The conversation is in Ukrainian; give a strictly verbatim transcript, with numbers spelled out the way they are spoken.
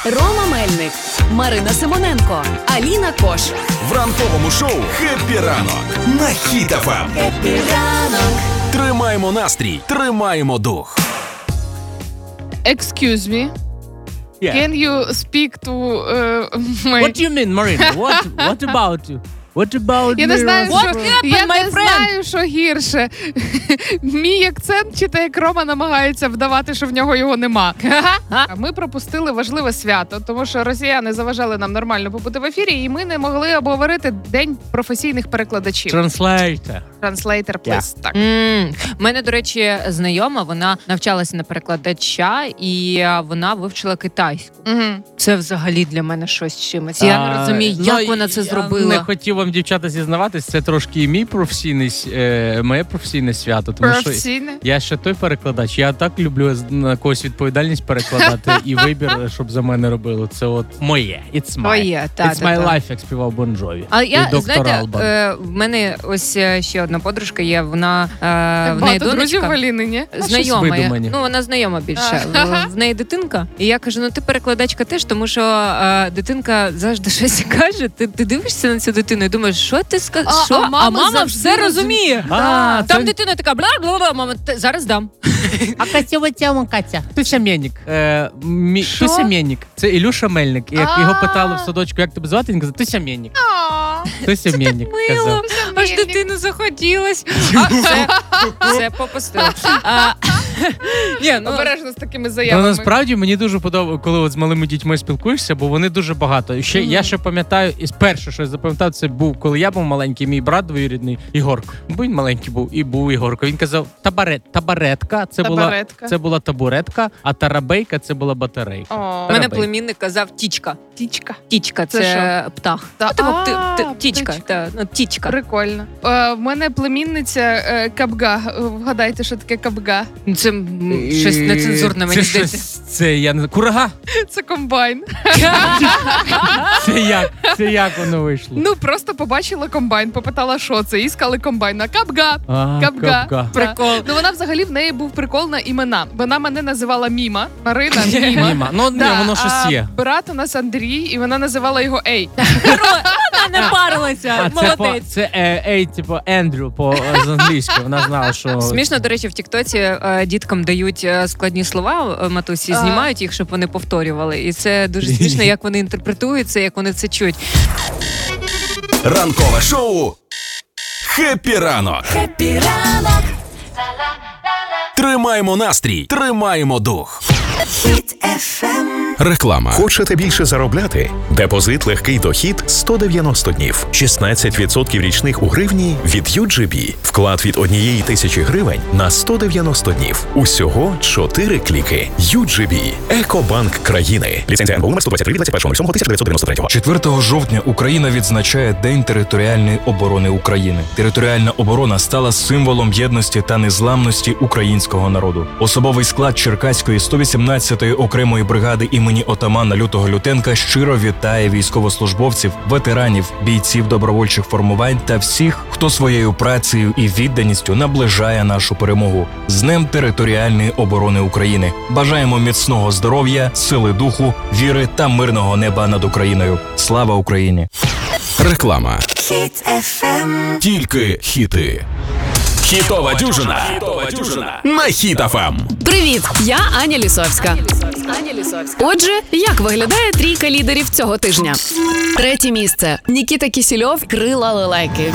Рома Мельник, Марина Симоненко, Аліна Кош. В ранковому шоу «Хеппі ранок» на Хіт еф ем. Хеппі ранок. Тримаємо настрій, тримаємо дух. Excuse me. Yeah. Can you speak to uh, my... What do you mean, Marina? What What about you? What about Я не me, знаю, Ross? що, я не знаю, що гірше. Мій акцент чи те, як Рома намагається вдавати, що в нього його нема. Ми пропустили важливе свято, тому що росіяни заважали нам нормально побути в ефірі, і ми не могли обговорити День професійних перекладачів. Translator. Translator, please. Так. Mm. У мене, до речі, знайома, вона навчалася на перекладача, і вона вивчила китайську. Угу. Це взагалі для мене щось з чимось. Я не розумію, А, як ну, вона це я зробила. не хотів вам, дівчата, зізнаватись, це трошки і мій професійний, е, моє професійне свято, тому що Професійне? я ще той перекладач. Я так люблю на когось відповідальність перекладати і вибір, щоб за мене робили. Це от моє. It's my, Твоє, та, It's та, my та. life, як співав Бон Джові. А І я, доктор знаєте, Албан. е, в мене ось е, ще одна подружка є, вона, е, Так в неї багато друзів в донечка. Аліни, ні? Знайома, я, видумані. ну вона знайома більше. В, в неї дитинка. І я кажу, ну ти перекладачка теж, тому що е, дитинка завжди щось каже. Ти, ти дивишся на цю дитину і думаєш, що ти скажеш? А, Що? а мама мама завжди все розуміє. А, Да. це- Там дитина така, бла-бла-бла, мама, те- зараз дам. А Катя, тяма, Катя. Туся Мельник. Е, мі, Що? Туся Мельник. Це Ілюша Мельник. Як А. його питали в садочку, як тебе звати, він казав, Туся Мельник. Туся Мельник казав. Мило, аж дитину захотілось. А, все, все попустило. А, ні, ну, Обережно з такими Ну, заявами. насправді мені дуже подобається, коли от з малими дітьми спілкуєшся, бо вони дуже багато. І ще Мгм. я ще пам'ятаю, і перше, що я запам'ятав, це був, коли я був маленький, мій брат двоюрідний Ігорко. Бо він маленький був, і був Ігорко. Він казав, табарет, табаретка, це була Табаретка. це була табуретка, а тарабейка це була батарейка. О, у мене Тарабей. племінник казав тічка. тічка. Тічка, Це це, птах. Та- Ну, типу, ти- А, ти- тічка, птичка. та, ну, тічка. Прикольно. Е, в мене племінниця е, кабга. Е, Вгадайте, що таке кабга. Ну, це м, щось нецензурне, мені це здається. щось- Це я не курага. Це комбайн. Це як? Це як воно вийшло? Ну, просто побачила комбайн, попитала, що це, і сказали комбайн. А кабга. А, Кабга. капка. Прикол. Ну, вона взагалі, в неї був прикол на імена. Вона мене називала Міма. Марина, Міма. Нема. Ну, ні, Да, воно а щось є. брат у нас Андрій, і вона називала його Ей. Вона не парилася. А це, по, Молодець. це е, ей, типу, Ендрю по з англійської. Вона знала, що Смішно, до речі, в Тіктоці е, діткам дають е, складні слова, е, матусі, Ага. знімають їх, щоб вони повторювали. І це дуже смішно, як вони інтерпретують це, як вони це чують. Ранкове шоу «Хеппі ранок». Хеппі ранок. Тримаємо настрій, тримаємо дух. Хіт еф ем. Реклама. Хочете більше заробляти? Депозит «Легкий дохід» сто дев'яносто днів. шістнадцять відсотків річних у гривні від ю джі бі. Вклад від однієї тисячі гривень на сто дев'яносто днів. Усього чотири кліки. ю джі бі. Екобанк країни. Ліцензія ен бе у номер сто двадцять три від двадцять першого лютого тисяча дев'ятсот дев'яносто третього. четвертого жовтня Україна відзначає День територіальної оборони України. Територіальна оборона стала символом єдності та незламності українського народу. Особовий склад Черкаської сто вісімнадцятої окремої бригади імені отамана Лютого Лютенка щиро вітає військовослужбовців, ветеранів, бійців добровольчих формувань та всіх, хто своєю працею і відданістю наближає нашу перемогу. З Днем територіальної оборони України. Бажаємо міцного здоров'я, сили духу, віри та мирного неба над Україною. Слава Україні! Реклама. Хіт еф ем. Тільки хіти. Хітова дюжина. Хітова дюжина. На Хіт еф ем. Привіт, я Аня Лісовська. Отже, як виглядає трійка лідерів цього тижня? Третє місце. Нікіта Кісільов, «Крила лелеки».